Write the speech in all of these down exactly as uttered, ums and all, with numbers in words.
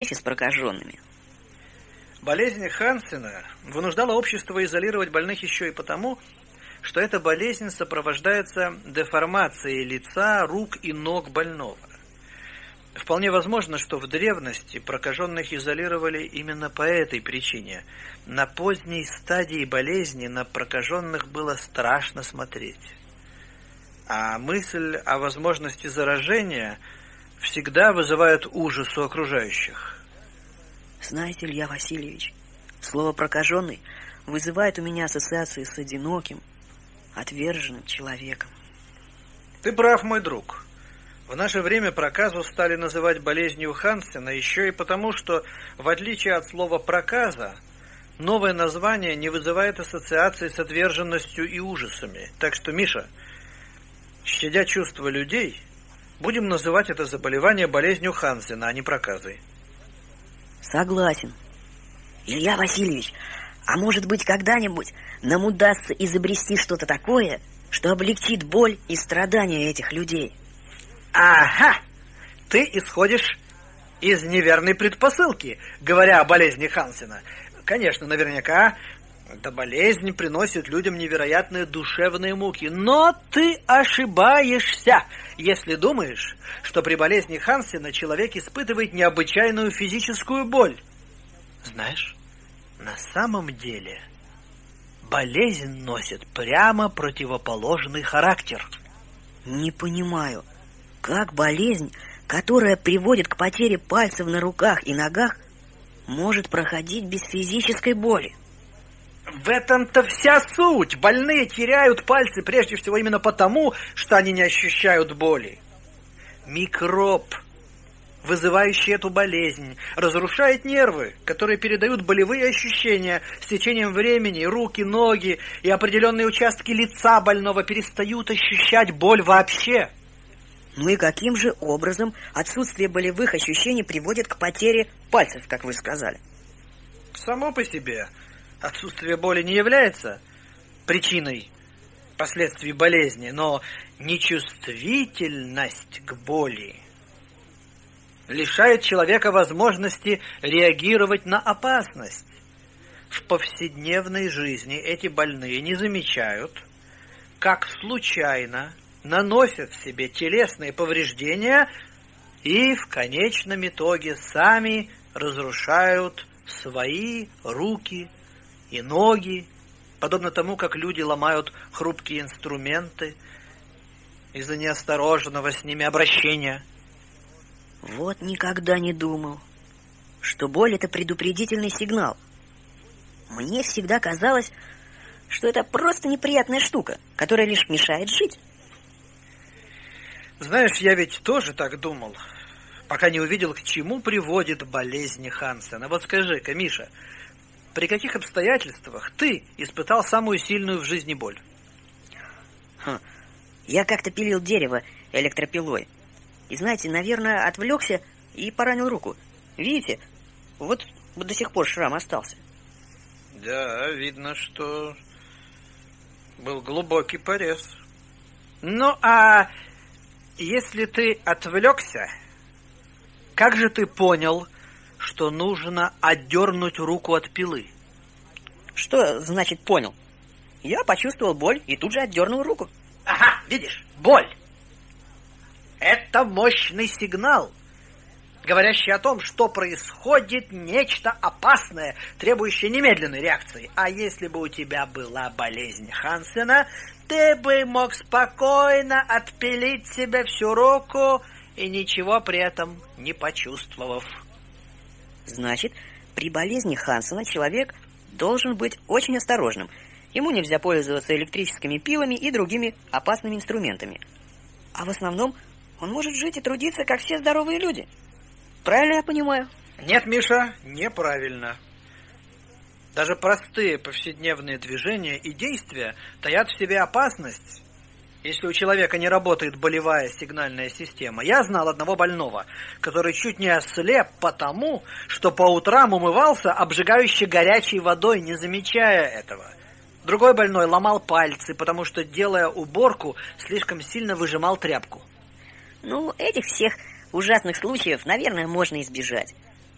сексе с прокаженными. Болезнь Хансена вынуждала общество изолировать больных еще и потому, что эта болезнь сопровождается деформацией лица, рук и ног больного. Вполне возможно, что в древности прокаженных изолировали именно по этой причине. На поздней стадии болезни на прокаженных было страшно смотреть. А мысль о возможности заражения всегда вызывает ужас у окружающих. Знаете, Илья Васильевич, слово «прокаженный» вызывает у меня ассоциации с одиноким, отверженным человеком. Ты прав, мой друг. В наше время проказу стали называть болезнью Хансена еще и потому, что, в отличие от слова «проказа», новое название не вызывает ассоциаций с отверженностью и ужасами. Так что, Миша, щадя чувства людей, будем называть это заболевание болезнью Хансена, а не проказой. Согласен. Илья Васильевич, а может быть, когда-нибудь нам удастся изобрести что-то такое, что облегчит боль и страдания этих людей? Ага! Ты исходишь из неверной предпосылки, говоря о болезни Хансена. Конечно, наверняка эта болезнь приносит людям невероятные душевные муки. Но ты ошибаешься, если думаешь, что при болезни Хансена человек испытывает необычайную физическую боль. Знаешь, на самом деле болезнь носит прямо противоположный характер. Не понимаю, как болезнь, которая приводит к потере пальцев на руках и ногах, может проходить без физической боли? В этом-то вся суть. Больные теряют пальцы прежде всего именно потому, что они не ощущают боли. Микроб, вызывающий эту болезнь, разрушает нервы, которые передают болевые ощущения. С течением времени руки, ноги и определенные участки лица больного перестают ощущать боль вообще. Ну и каким же образом отсутствие болевых ощущений приводит к потере пальцев, как вы сказали? Само по себе отсутствие боли не является причиной последствий болезни, но нечувствительность к боли лишает человека возможности реагировать на опасность. В повседневной жизни эти больные не замечают, как случайно наносят себе телесные повреждения и в конечном итоге сами разрушают свои руки и ноги, подобно тому, как люди ломают хрупкие инструменты из-за неосторожного с ними обращения. Вот никогда не думал, что боль — это предупредительный сигнал. Мне всегда казалось, что это просто неприятная штука, которая лишь мешает жить. Знаешь, я ведь тоже так думал, пока не увидел, к чему приводит болезнь Хансена. Вот скажи-ка, Миша, при каких обстоятельствах ты испытал самую сильную в жизни боль? Хм. Я как-то пилил дерево электропилой. И, знаете, наверное, отвлекся и поранил руку. Видите, вот, вот до сих пор шрам остался. Да, видно, что был глубокий порез. Ну, а если ты отвлекся, как же ты понял, что нужно отдернуть руку от пилы? Что значит понял? Я почувствовал боль и тут же отдернул руку. Ага, видишь, боль. Это мощный сигнал, говорящий о том, что происходит нечто опасное, требующее немедленной реакции. А если бы у тебя была болезнь Хансена, ты бы мог спокойно отпилить себе всю руку и ничего при этом не почувствовав. Значит, при болезни Хансена человек должен быть очень осторожным. Ему нельзя пользоваться электрическими пилами и другими опасными инструментами. А в основном он может жить и трудиться, как все здоровые люди. Правильно я понимаю? Нет, Миша, неправильно. Даже простые повседневные движения и действия таят в себе опасность, если у человека не работает болевая сигнальная система. Я знал одного больного, который чуть не ослеп потому, что по утрам умывался обжигающе горячей водой, не замечая этого. Другой больной ломал пальцы, потому что, делая уборку, слишком сильно выжимал тряпку. Ну, этих всех ужасных случаев, наверное, можно избежать.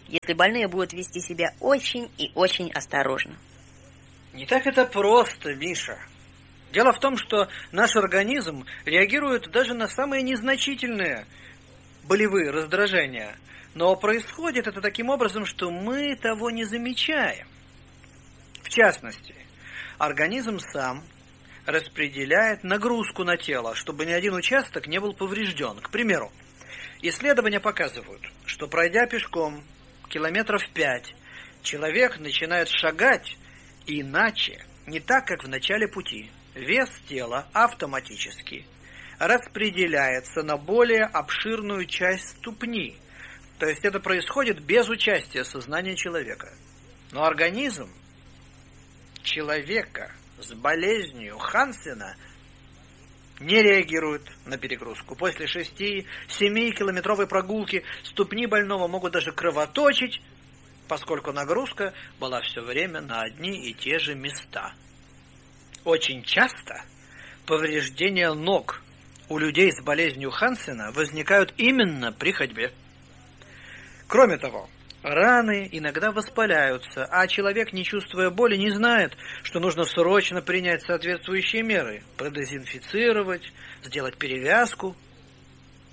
если больные будут вести себя очень и очень осторожно. Не так это просто, Миша. Дело в том, что наш организм реагирует даже на самые незначительные болевые раздражения. Но происходит это таким образом, что мы того не замечаем. В частности, организм сам распределяет нагрузку на тело, чтобы ни один участок не был поврежден. К примеру, исследования показывают, что пройдя пешком километров пять, человек начинает шагать иначе, не так, как в начале пути. Вес тела автоматически распределяется на более обширную часть ступни. То есть это происходит без участия сознания человека. Но организм человека с болезнью Хансена не реагирует на перегрузку. После шести-семи километровой прогулки ступни больного могут даже кровоточить, поскольку нагрузка была все время на одни и те же места. Очень часто повреждения ног у людей с болезнью Хансена возникают именно при ходьбе. Кроме того, раны иногда воспаляются, а человек, не чувствуя боли, не знает, что нужно срочно принять соответствующие меры, продезинфицировать, сделать перевязку.